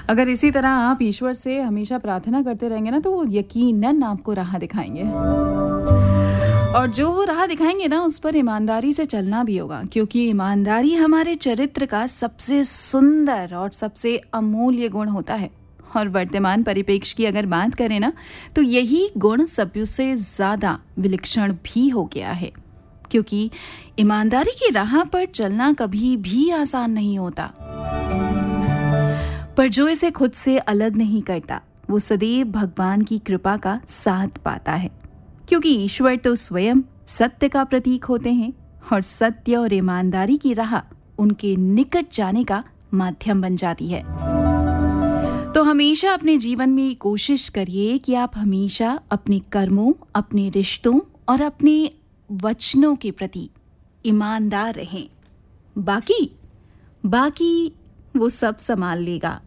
अगर इसी तरह आप ईश्वर से हमेशा प्रार्थना करते रहेंगे ना, तो वो यकीनन आपको राह दिखाएंगे। और जो वो राह दिखाएंगे ना, उस पर ईमानदारी से चलना भी होगा, क्योंकि ईमानदारी हमारे चरित्र का सबसे सुंदर और सबसे अमूल्य गुण होता है। और वर्तमान परिप्रेक्ष्य की अगर बात करें ना, तो यही गुण सभ्यों से ज़्यादा विलक्षण भी हो गया है, क्योंकि ईमानदारी की राह पर चलना कभी भी आसान नहीं होता। पर जो इसे खुद से अलग नहीं करता, वो सदैव भगवान की कृपा का साथ पाता है, क्योंकि ईश्वर तो स्वयं सत्य का प्रतीक होते हैं और सत्य और ईमानदारी की राह उनके निकट जाने का माध्यम बन जाती है। तो हमेशा अपने जीवन में कोशिश करिए कि आप हमेशा अपने कर्मों, अपने रिश्तों और अपने वचनों के प्रति ईमानदार रहें। बाकी वो सब संभाल लेगा।